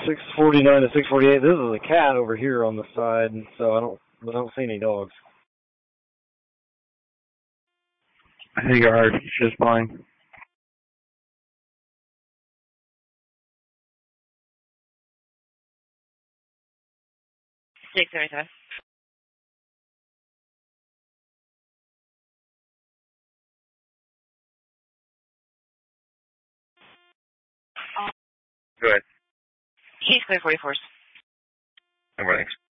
649 to 648. This is a cat over here on the side, so I don't see any dogs. I think I heard just fine. 677. Go ahead. He's clear 44s. Thanks.